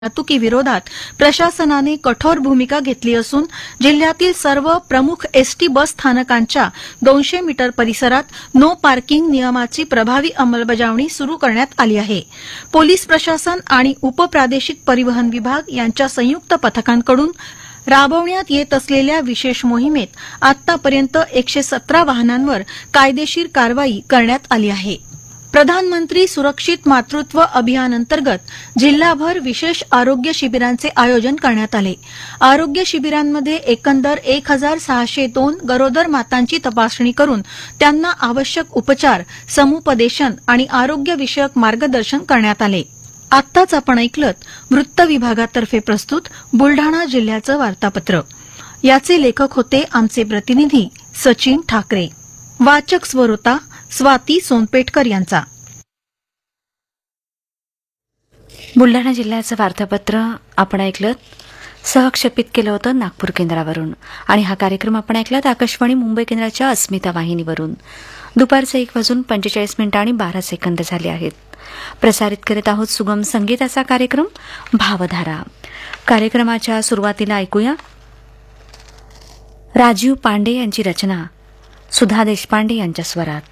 वाहतुकीविरोधात प्रशासनाने कठोर भूमिका घेतली असून जिल्ह्यातील सर्व प्रमुख एसटी बस स्थानकांच्या 200 मीटर परिसरात नो पार्किंग नियमाची प्रभावी अंमलबजावणी सुरू करण्यात आली आहे. पोलीस प्रशासन आणि उपप्रादेशिक परिवहन विभाग यांच्या संयुक्त पथकांकडून राबवण्यात येत असलेल्या विशेष मोहिमेत आतापर्यंत 117 वाहनांवर कायदेशीर कारवाई करण्यात आली आहे. प्रधानमंत्री सुरक्षित मातृत्व अभियानांतर्गत जिल्हाभर विशेष आरोग्य शिबिरांचे आयोजन करण्यात आले. आरोग्य शिबिरांमध्ये एकंदर 1602 गरोदर मातांची तपासणी करून त्यांना आवश्यक उपचार, समुपदेशन आणि आरोग्यविषयक मार्गदर्शन करण्यात आले. आत्ताच आपण ऐकलत वृत्त विभागातर्फे प्रस्तुत बुलढाणा जिल्ह्याचं वार्तापत्र. याचे लेखक होते आमचे प्रतिनिधी सचिन ठाकरे. वाचक स्वर होता स्वाती सोनपेटकर यांचा. बुलढाणा जिल्ह्याचं वार्तापत्र आपण ऐकलं, सहक्षेपित केलं होतं नागपूर केंद्रावरून. आणि हा कार्यक्रम आपण ऐकलात आकाशवाणी मुंबई केंद्राच्या अस्मिता वाहिनीवरून. दुपारचे 1:45 आणि 12 सेकंद झाले आहेत. प्रसारित करीत आहोत सुगम संगीताचा कार्यक्रम भावधारा. कार्यक्रमाच्या सुरुवातीला ऐकूया राजीव पांडे यांची रचना सुधा देशपांडे यांच्या स्वरात.